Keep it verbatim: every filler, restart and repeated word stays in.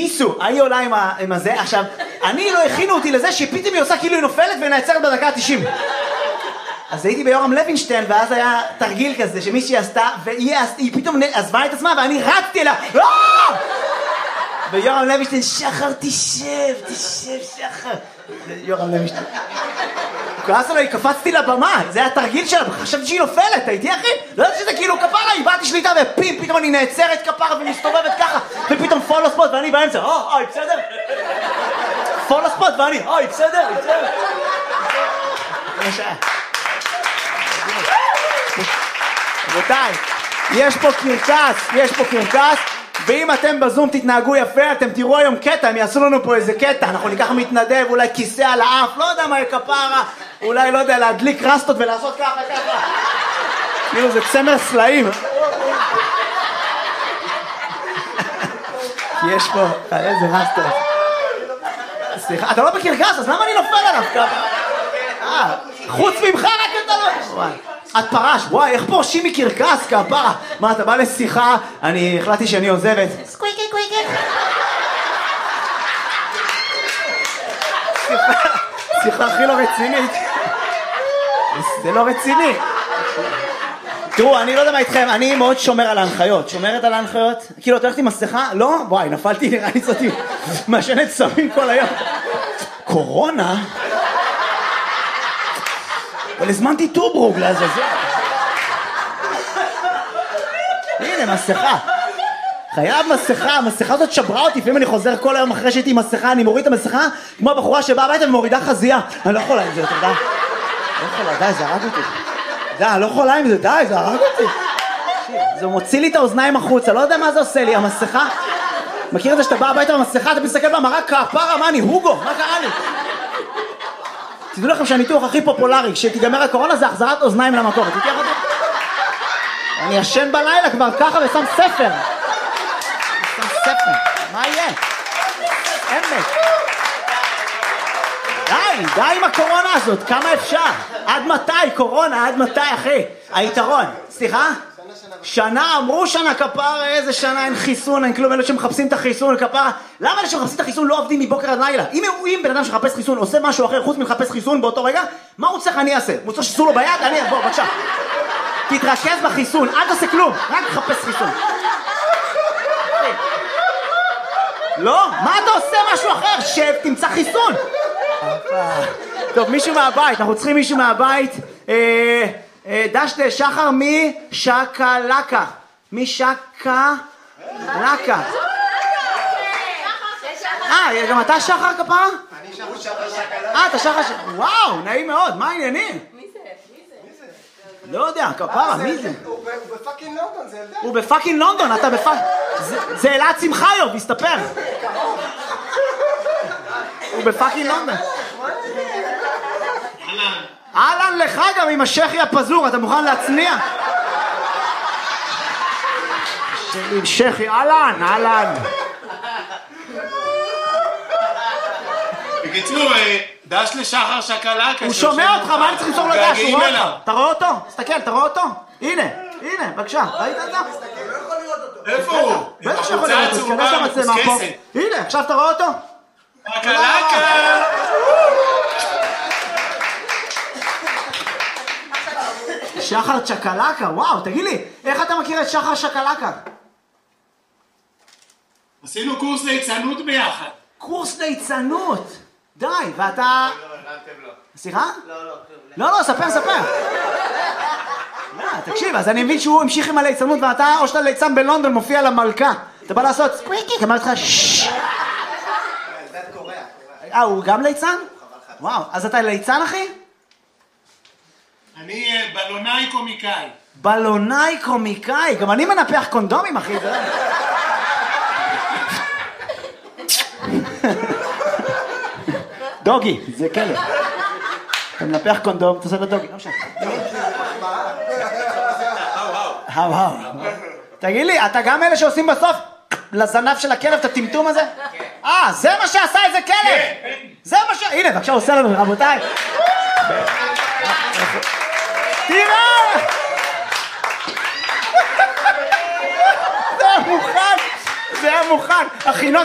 קיסו, היא עולה עם הזה, עכשיו, אני לא הכינו אותי לזה שפתאום היא עושה כאילו היא נופלת ונעצרת בדקה ה-תשעים. אז הייתי ביורם לוינשטיין, ואז היה תרגיל כזה שמישהי עשתה, והיא פתאום עזבה את עצמה, ואני רצתי אליה, ויורם לוינשטיין, שחר, תשב, תשב, שחר. יורם לוינשטיין. כעס עליי, קפצתי לבמה, זה היה תרגיל שלה, חשבתי שהיא נופלת, הייתי אחי? לא יודעת שזה כאילו כפרה, איבדתי שליטה, ופים, פתאום אני נעצרת כפרה ומסתובבת ככה, ופתאום פולו ספוט, ואני באמצע, או, אוי, בסדר? פולו ספוט, ואני, אוי, בסדר? בסדר? רבותיי, יש פה קרקס, יש פה קרקס, ואם אתם בזום תתנהגו יפה, אתם תראו היום קטע, הם יעשו לנו פה איזה קטע, אנחנו ניקח מתנדב, אולי כיסא על האף, לא יודע מה כפרה, אולי לא יודע, להדליק רסטות ולעשות ככה ככה. כאילו זה צמר סלעים. כי יש פה, איזה רסטות. סליחה, אתה לא בקרקס, אז למה אני נופל עליו ככה? אה, חוץ ממך רק אתה לא... את פרש, וואי, איך פורשים מקרקס, כפרה? מה, אתה בא לשיחה, אני החלטתי שאני עוזבת. סקוויקי, קוויקי. שיחה הכי לא רצינית. זה לא רציני. תראו, אני לא יודע מה איתכם, אני מאוד שומר על ההנחיות. שומרת על ההנחיות? כאילו, את הולכת עם מסכה? לא? וואי, נפלתי, נראה לי זאתי מעשנת סמים כל היום. קורונה? אבל הזמנתי טוברוג לעזאזל. הנה, מסכה. חייב מסכה, המסכה הזאת שברה אותי, לפעמים אני חוזר כל היום אחרי שהייתי עם מסכה, אני מוריד את המסכה, כמו הבחורה שבאה הביתה ומורידה חזייה. אני לא יכולה עם זה, אתה יודע? לא יכולה, די, זה הרג אותי. די, אני לא יכולה עם זה, די, זה הרג אותי. זה מוציא לי את האוזניים החוצה, לא יודע מה זה עושה לי, המסכה. מכיר את זה שאתה בא הביתה במסכה, אתה מסתכל במראה, כפרה, מה אני, הוגו, מה קרה לי? תדעו לכם שהניתוח הכי פופולרי, כשתיגמר הקורונה זה החזרת אוזניים למקום. תתיח אותי? אני ישן בלילה כבר ככה ושם ספר. שם ספר. מה יהיה? אמת. די, די עם הקורונה הזאת, כמה אפשר? עד מתי קורונה? עד מתי, אחי? היתרון. סליחה? שנה, אמרו שנה כפרה, איזה שנה, אין חיסון, אין כלום, אלה שמחפשים את החיסון, כפרה. למה אלה שמחפשים את החיסון לא עובדים מבוקר עד לילה? אם, אם בן אדם שמחפש חיסון עושה משהו אחר חוץ מלחפש חיסון באותו רגע, מה הוא צריך אני אעשה? הוא צריך שתעשו לו ביד? אני אבוא, בבקשה. תתרכז בחיסון, אל תעשה כלום, רק תחפש חיסון. לא? מה אתה עושה משהו אחר? שב, תמצא חיסון. טוב, מישהו מהבית, אנחנו צריכים מישהו מהבית. אה... דשדה, שחר משקלקה. משקלקה. אה, גם אתה שחר כפרה? אני שחר שקלקה. אה, אתה שחר שקלקה. וואו, נעים מאוד, מה העניינים? מי זה? מי זה? לא יודע, כפרה, מי זה? הוא בפאקינג לונדון, זה ילדה. הוא בפאקינג לונדון, אתה בפאקינג... זה אלעד שמחיוב, הסתפר. הוא בפאקינג לונדון. אהלן לך גם עם השכי הפזור, אתה מוכן להצניע? עם שכי, אהלן, אהלן. בקיצור, דש לשחר שקלקה. הוא שומע אותך, מה אני צריך למסור לו דש? הוא רואה אותך. אתה רואה אותו? תסתכל, אתה רואה אותו? הנה, הנה, בבקשה, ראית את זה? לא יכול לראות אותו. איפה הוא? בטח שיכול לראות אותו, תסתכל שהמצלמה פה. הנה, עכשיו אתה רואה אותו? שקלקה! שחר צ'קלקה, וואו, תגיד לי, איך אתה מכיר את שחר שקלקה? עשינו קורס ליצנות ביחד. קורס ליצנות? די, ואתה... לא, הבנתם לא. סליחה? לא, לא. לא, לא, ספר, ספר. לא, תקשיב, אז אני מבין שהוא המשיך עם הליצנות, ואתה, או שאתה ליצן בלונדון, מופיע למלכה. אתה בא לעשות ספריקי, אמרתי לך ששש. זה קוריאה. אה, הוא גם ליצן? וואו, אז אתה ליצן, אחי? אני בלונאי קומיקאי. בלונאי קומיקאי, גם אני מנפח קונדומים, אחי. דוגי, זה כלב. אתה מנפח קונדום, אתה עושה לו דוגי, לא משנה. האו, האו. תגיד לי, אתה גם אלה שעושים בסוף לזנב של הכלב את הטמטום הזה? אה, זה מה שעשה איזה כלב? זה מה ש... הנה, בבקשה, עושה לנו, רבותיי. תראה! זה היה מוכן! זה היה מוכן! הכינות